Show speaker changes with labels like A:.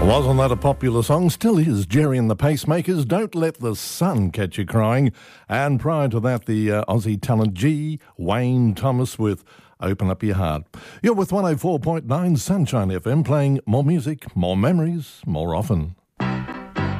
A: Wasn't that a popular song? Still is. Jerry and the Pacemakers, Don't Let the Sun Catch You Crying. And prior to that, the Aussie talent G. Wayne Thomas with Open Up Your Heart. You're with 104.9 Sunshine FM, playing more music, more memories, more often.